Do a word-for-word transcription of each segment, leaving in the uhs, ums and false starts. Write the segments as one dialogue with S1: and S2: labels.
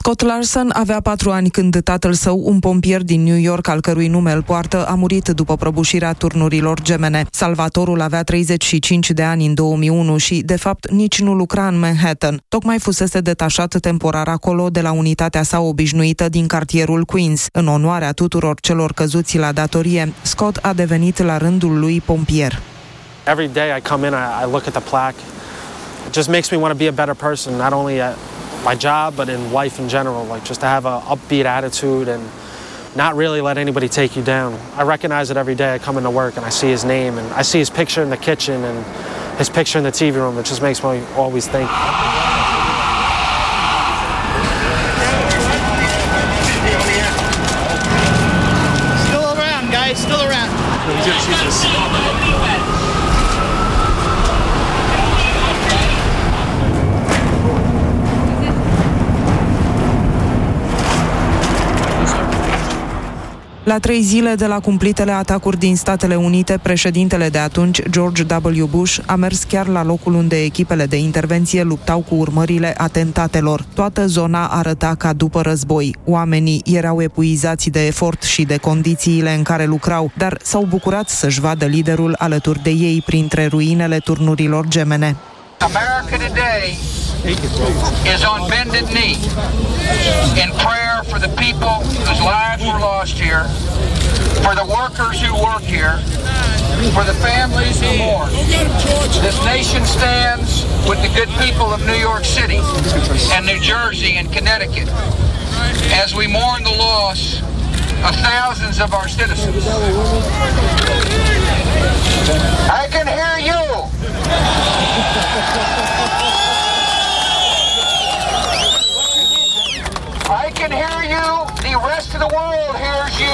S1: Scott Larson avea patru ani când tatăl său, un pompier din New York, al cărui nume îl poartă, a murit după prăbușirea turnurilor gemene. Salvatorul avea treizeci și cinci de ani în două mii unu și, de fapt, nici nu lucra în Manhattan. Tocmai fusese detașat temporar acolo de la unitatea sa obișnuită din cartierul Queens. În onoarea tuturor celor căzuți la datorie, Scott a devenit la rândul lui pompier.
S2: Every day I come in, I, I look at the plaque. It just makes me want to be a better person, not only at my job, but in life in general, like just to have an upbeat attitude and not really let anybody take you down. I recognize it every day. I come into work and I see his name and I see his picture in the kitchen and his picture in the T V room. It just makes me always think.
S3: Still around, guys, still around.
S1: La trei zile de la cumplitele atacuri din Statele Unite, președintele de atunci, George W. Bush, a mers chiar la locul unde echipele de intervenție luptau cu urmările atentatelor. Toată zona arăta ca după război. Oamenii erau epuizați de efort și de condițiile în care lucrau, dar s-au bucurat să-și vadă liderul alături de ei printre ruinele turnurilor gemene.
S4: America today is on bended knee in prayer for the people whose lives were lost here, for the workers who work here, for the families who mourn. This nation stands with the good people of New York City and New Jersey and Connecticut as we mourn the loss of thousands of our citizens. I can hear you. I can hear you. The rest of the world hears you.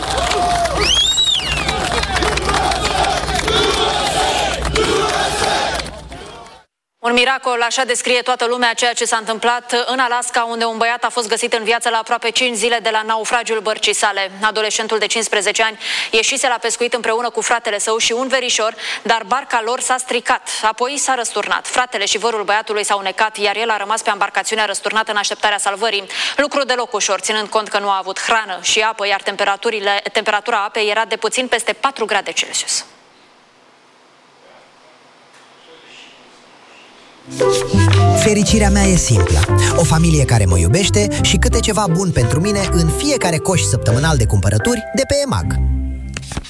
S5: Un miracol, așa descrie toată lumea ceea ce s-a întâmplat în Alaska, unde un băiat a fost găsit în viață la aproape cinci zile de la naufragiul bărcii sale. Adolescentul de cincisprezece ani ieșise la pescuit împreună cu fratele său și un verișor, dar barca lor s-a stricat. Apoi s-a răsturnat. Fratele și vărul băiatului s-au necat, iar el a rămas pe embarcațiunea răsturnată în așteptarea salvării. Lucru deloc ușor, ținând cont că nu a avut hrană și apă, iar temperaturile, temperatura apei era de puțin peste patru grade Celsius.
S6: Fericirea mea e simplă. O familie care mă iubește și câte ceva bun pentru mine în fiecare coș săptămânal de cumpărături de pe EMAG.